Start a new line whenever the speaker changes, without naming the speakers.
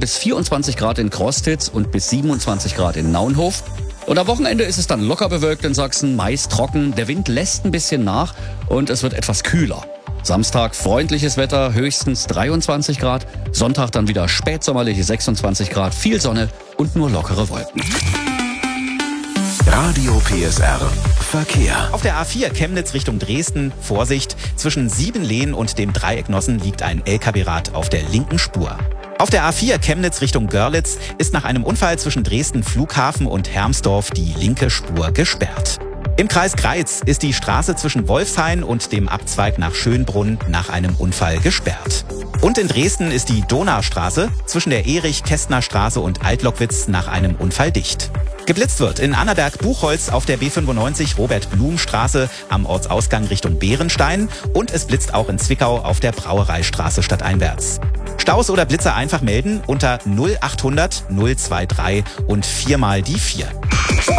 bis 24 Grad in Crostitz und bis 27 Grad in Naunhof. Und am Wochenende ist es dann locker bewölkt in Sachsen, meist trocken, der Wind lässt ein bisschen nach und es wird etwas kühler. Samstag freundliches Wetter, höchstens 23 Grad, Sonntag dann wieder spätsommerliche 26 Grad, viel Sonne und nur lockere Wolken.
Radio PSR Verkehr.
Auf der A4 Chemnitz Richtung Dresden, Vorsicht, zwischen Siebenlehen und dem Dreieck Nossen liegt ein LKW-Rad auf der linken Spur. Auf der A4 Chemnitz Richtung Görlitz ist nach einem Unfall zwischen Dresden Flughafen und Hermsdorf die linke Spur gesperrt. Im Kreis Greiz ist die Straße zwischen Wolfshain und dem Abzweig nach Schönbrunn nach einem Unfall gesperrt. Und in Dresden ist die Donaustraße zwischen der Erich-Kästner-Straße und Altlockwitz nach einem Unfall dicht. Geblitzt wird in Annaberg-Buchholz auf der B95 Robert-Blum-Straße am Ortsausgang Richtung Bärenstein und es blitzt auch in Zwickau auf der Brauereistraße stadteinwärts. Staus oder Blitzer einfach melden unter 0800 023 und 4 mal die 4.